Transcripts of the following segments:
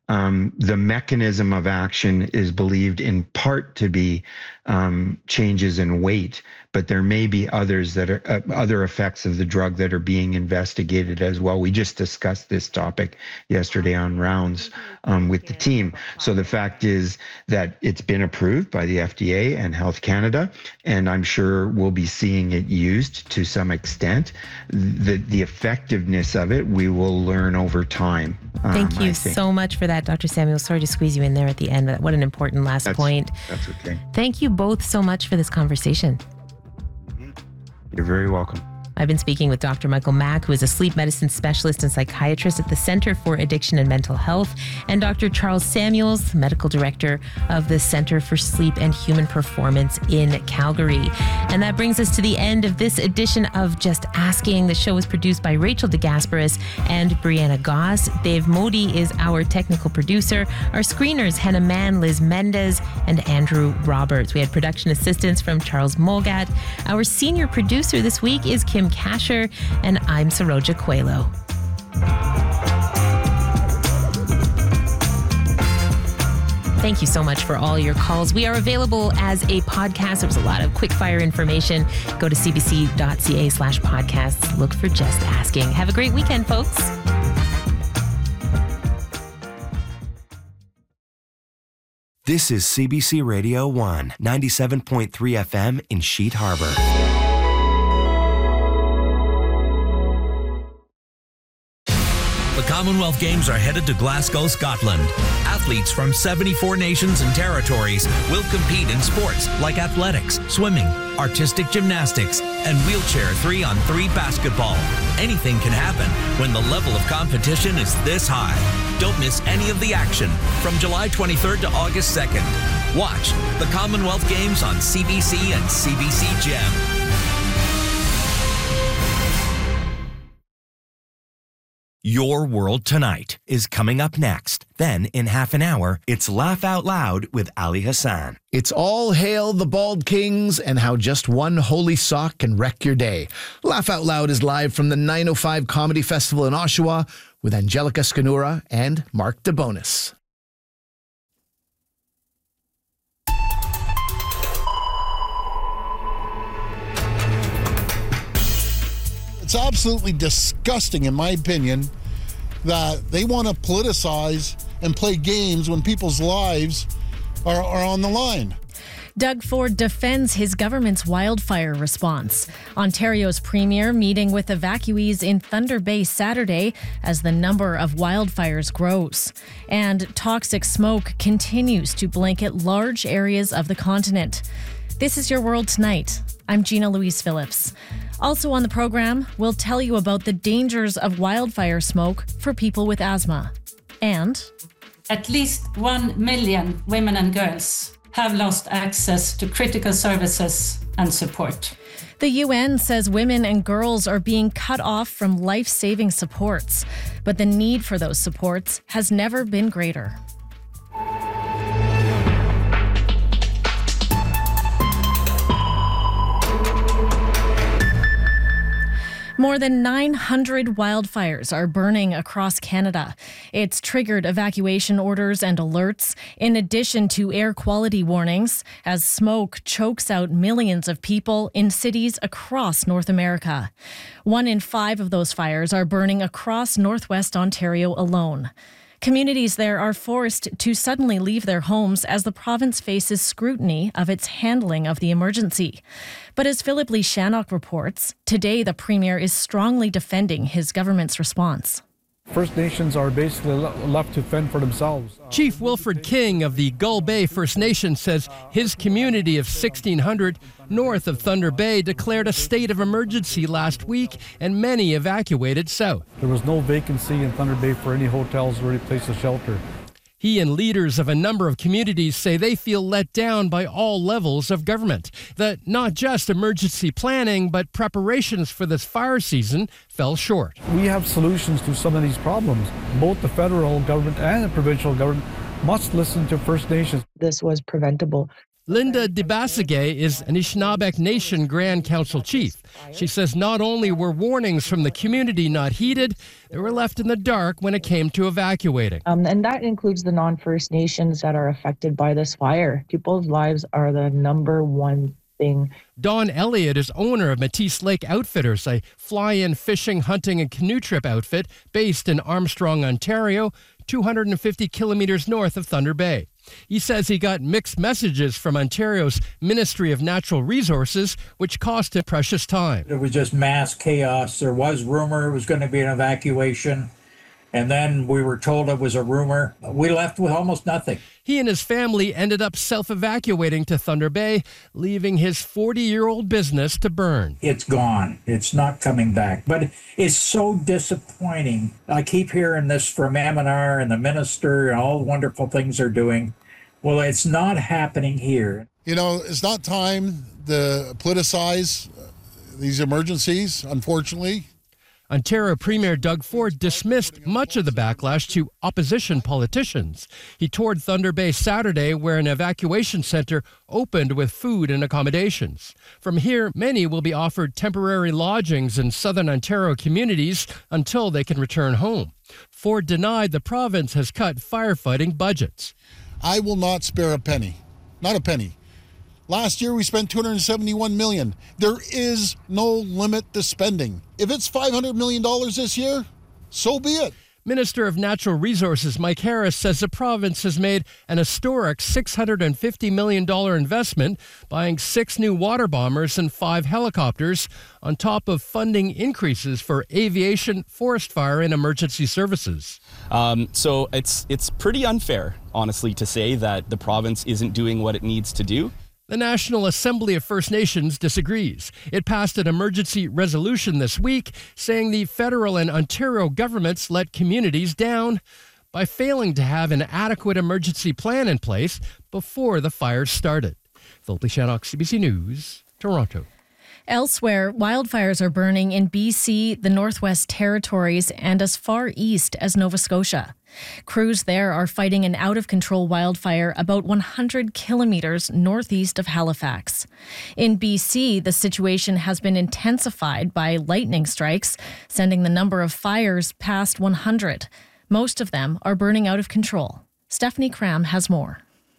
The mechanism of action is believed in part to be changes in weight, but there may be others that are other effects of the drug that are being investigated as well. We just discussed this topic yesterday on rounds with the team. So the fact is that it's been approved by the FDA and Health Canada, and I'm sure we'll be seeing it used to some extent. The effectiveness of it, we will learn over time. Thank you so much for that, Dr. Samuel. Sorry to squeeze you in there at the end. What an important last point. That's okay. Thank you both so much for this conversation. You're very welcome. I've been speaking with Dr. Michael Mack, who is a sleep medicine specialist and psychiatrist at the Center for Addiction and Mental Health, and Dr. Charles Samuels, medical director of the Center for Sleep and Human Performance in Calgary. And that brings us to the end of this edition of Just Asking. The show was produced by Rachel DeGasperis and Brianna Goss. Dave Modi is our technical producer. Our screeners, Hannah Mann, Liz Mendez, and Andrew Roberts. We had production assistance from Charles Molgat. Our senior producer this week is Kim Kasher, and I'm Saroja Coelho. Thank you so much for all your calls. We are available as a podcast. There was a lot of quick fire information. Go to cbc.ca/podcasts. Look for Just Asking. Have a great weekend, folks. This is CBC Radio 1, 97.3 FM in Sheet Harbor. The Commonwealth Games are headed to Glasgow, Scotland. Athletes from 74 nations and territories will compete in sports like athletics, swimming, artistic gymnastics, and wheelchair 3-on-3 basketball. Anything can happen when the level of competition is this high. Don't miss any of the action from July 23rd to August 2nd. Watch the Commonwealth Games on CBC and CBC Gem. Your World Tonight is coming up next. Then, in half an hour, it's Laugh Out Loud with Ali Hassan. It's all hail the Bald Kings and how just one holy sock can wreck your day. Laugh Out Loud is live from the 905 Comedy Festival in Oshawa with Angelica Scanura and Mark DeBonis. It's absolutely disgusting, in my opinion, that they want to politicize and play games when people's lives are on the line. Doug Ford defends his government's wildfire response. Ontario's premier meeting with evacuees in Thunder Bay Saturday as the number of wildfires grows. And toxic smoke continues to blanket large areas of the continent. This is Your World Tonight. I'm Gina Louise Phillips. Also on the program, we'll tell you about the dangers of wildfire smoke for people with asthma. And at least 1 million women and girls have lost access to critical services and support. The UN says women and girls are being cut off from life-saving supports, but the need for those supports has never been greater. More than 900 wildfires are burning across Canada. It's triggered evacuation orders and alerts, in addition to air quality warnings, as smoke chokes out millions of people in cities across North America. 1 in 5 of those fires are burning across Northwest Ontario alone. Communities there are forced to suddenly leave their homes as the province faces scrutiny of its handling of the emergency. But as Philip Lee Shannock reports, today the Premier is strongly defending his government's response. First Nations are basically left to fend for themselves. Chief Wilfred King of the Gull Bay First Nation says his community of 1,600 north of Thunder Bay declared a state of emergency last week and many evacuated south. There was no vacancy in Thunder Bay for any hotels or any place to shelter. He and leaders of a number of communities say they feel let down by all levels of government, that not just emergency planning, but preparations for this fire season fell short. We have solutions to some of these problems. Both the federal government and the provincial government must listen to First Nations. This was preventable. Linda DeBasagay is Anishinaabeg Nation Grand Council Chief. She says not only were warnings from the community not heeded, they were left in the dark when it came to evacuating. And that includes the non-First Nations that are affected by this fire. People's lives are the number one thing. Don Elliott is owner of Matisse Lake Outfitters, a fly-in fishing, hunting, and canoe trip outfit based in Armstrong, Ontario, 250 kilometers north of Thunder Bay. He says he got mixed messages from Ontario's Ministry of Natural Resources, which cost him precious time. It was just mass chaos. There was rumor it was going to be an evacuation, and then we were told it was a rumor. We left with almost nothing. He and his family ended up self-evacuating to Thunder Bay, leaving his 40-year-old business to burn. It's gone. It's not coming back. But it's so disappointing. I keep hearing this from M&R and the minister and all the wonderful things they're doing. Well, it's not happening here. You know, it's not time to politicize these emergencies, unfortunately. Ontario Premier Doug Ford dismissed much of the backlash to opposition politicians. He toured Thunder Bay Saturday, where an evacuation center opened with food and accommodations. From here, many will be offered temporary lodgings in southern Ontario communities until they can return home. Ford denied the province has cut firefighting budgets. I will not spare a penny, not a penny. Last year, we spent $271 million. There is no limit to spending. If it's $500 million this year, so be it. Minister of Natural Resources Mike Harris says the province has made an historic $650 million investment, buying 6 new water bombers and 5 helicopters, on top of funding increases for aviation, forest fire, and emergency services. So it's pretty unfair, honestly, to say that the province isn't doing what it needs to do. The National Assembly of First Nations disagrees. It passed an emergency resolution this week saying the federal and Ontario governments let communities down by failing to have an adequate emergency plan in place before the fires started. Philip Shannock, CBC News, Toronto. Elsewhere, wildfires are burning in BC, the Northwest Territories, and as far east as Nova Scotia. Crews there are fighting an out-of-control wildfire about 100 kilometers northeast of Halifax. In BC, the situation has been intensified by lightning strikes, sending the number of fires past 100. Most of them are burning out of control. Stephanie Cram has more.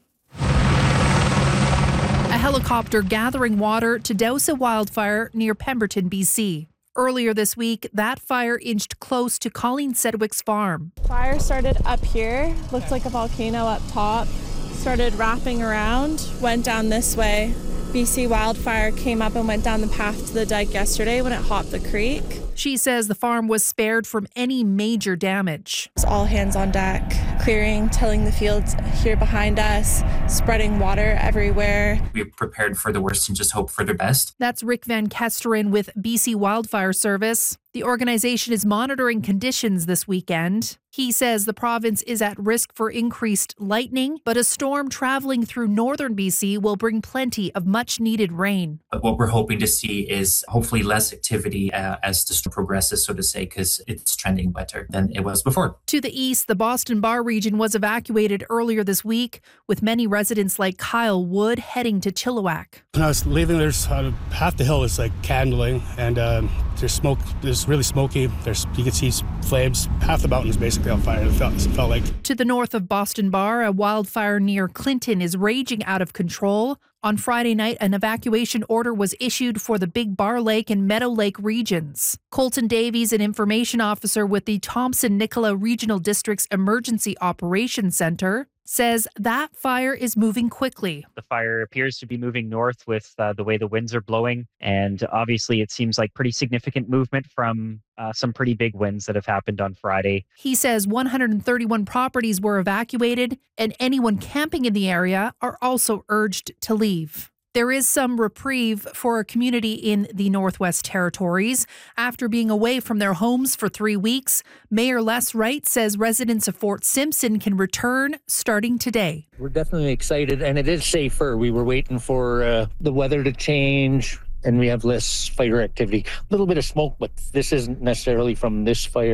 A helicopter gathering water to douse a wildfire near Pemberton, BC. Earlier this week, that fire inched close to Colleen Sedgwick's farm. Fire started up here, looked like a volcano up top, started wrapping around, went down this way. BC Wildfire came up and went down the path to the dike yesterday when it hopped the creek. She says the farm was spared from any major damage. It's all hands on deck, clearing, tilling the fields here behind us, spreading water everywhere. We're prepared for the worst and just hope for the best. That's Rick Van Kesteren with BC Wildfire Service. The organization is monitoring conditions this weekend. He says the province is at risk for increased lightning, but a storm traveling through northern BC will bring plenty of much-needed rain. But what we're hoping to see is hopefully less activity as the storm progresses, so to say, because it's trending better than it was before. To the east, the Boston Bar region was evacuated earlier this week, with many residents like Kyle Wood heading to Chilliwack. When I was leaving, there's half the hill is like candling, and there's smoke. It's really smoky. You can see flames. Half the mountain is basically on fire. It felt like. To the north of Boston Bar, a wildfire near Clinton is raging out of control. On Friday night, an evacuation order was issued for the Big Bar Lake and Meadow Lake regions. Colton Davies, an information officer with the Thompson-Nicola Regional District's Emergency Operations Center, says that fire is moving quickly. The fire appears to be moving north with the way the winds are blowing. And obviously, it seems like pretty significant movement from some pretty big winds that have happened on Friday. He says 131 properties were evacuated, and anyone camping in the area are also urged to leave. There is some reprieve for a community in the Northwest Territories. After being away from their homes for 3 weeks, Mayor Les Wright says residents of Fort Simpson can return starting today. We're definitely excited, and it is safer. We were waiting for the weather to change, and we have less fire activity. A little bit of smoke, but this isn't necessarily from this fire.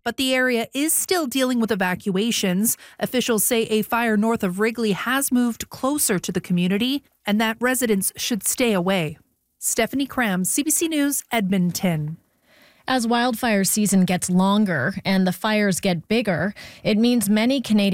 but the area is still dealing with evacuations. Officials say a fire north of Wrigley has moved closer to the community and that residents should stay away. Stephanie Cram, CBC News, Edmonton. As wildfire season gets longer and the fires get bigger, it means many Canadians